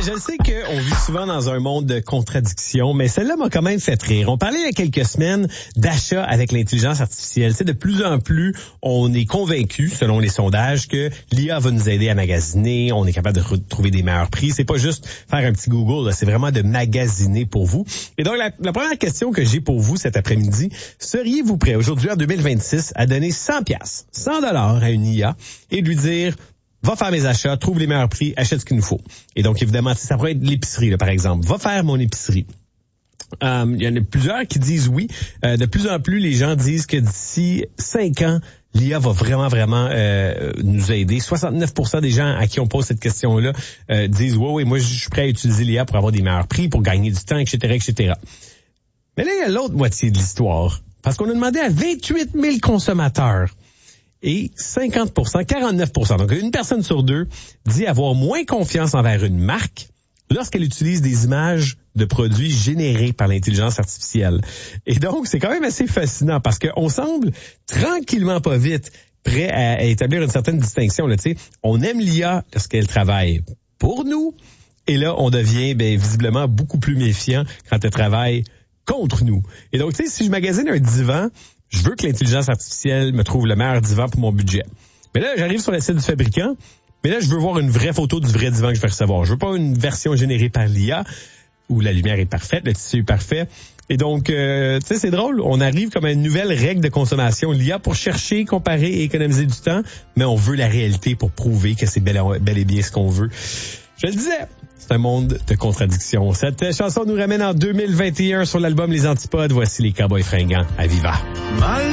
je sais qu'on vit souvent dans un monde de contradictions, mais celle-là m'a quand même fait rire. On parlait il y a quelques semaines d'achat avec l'intelligence artificielle. Tu sais, de plus en plus, on est convaincu, selon les sondages, que l'IA va nous aider à magasiner, on est capable de trouver des meilleurs prix. C'est pas juste faire un petit Google, là, c'est vraiment de magasiner pour vous. Et donc, la première question que j'ai pour vous cet après-midi, seriez-vous prêt aujourd'hui, en 2026, à donner 100 $, à une IA et lui dire... va faire mes achats, trouve les meilleurs prix, achète ce qu'il nous faut. Et donc, évidemment, ça pourrait être l'épicerie, là, par exemple. Va faire mon épicerie. Il y en a plusieurs qui disent oui. De plus en plus, les gens disent que d'ici 5 ans, l'IA va vraiment nous aider. 69% des gens à qui on pose cette question-là disent oui, moi, je suis prêt à utiliser l'IA pour avoir des meilleurs prix, pour gagner du temps, etc. Mais là, il y a l'autre moitié de l'histoire. Parce qu'on a demandé à 28 000 consommateurs. Et 50%, 49%, donc une personne sur deux dit avoir moins confiance envers une marque lorsqu'elle utilise des images de produits générés par l'intelligence artificielle. Et donc, c'est quand même assez fascinant parce qu'on semble tranquillement pas vite prêt à établir une certaine distinction. Là, on aime l'IA lorsqu'elle travaille pour nous et là, on devient visiblement beaucoup plus méfiant quand elle travaille contre nous. Et donc, si je magasine un divan, je veux que l'intelligence artificielle me trouve le meilleur divan pour mon budget. Mais là, j'arrive sur le site du fabricant, mais là, je veux voir une vraie photo du vrai divan que je vais recevoir. Je veux pas une version générée par l'IA où la lumière est parfaite, le tissu est parfait. Et donc, c'est drôle, on arrive comme à une nouvelle règle de consommation. L'IA pour chercher, comparer et économiser du temps, mais on veut la réalité pour prouver que c'est bel et bien ce qu'on veut. Je le disais, c'est un monde de contradictions. Cette chanson nous ramène en 2021 sur l'album Les Antipodes. Voici les Cowboys Fringants à Viva.